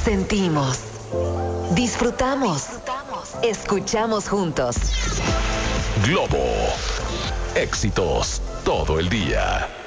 Sentimos, disfrutamos, escuchamos juntos. Globo. Éxitos todo el día.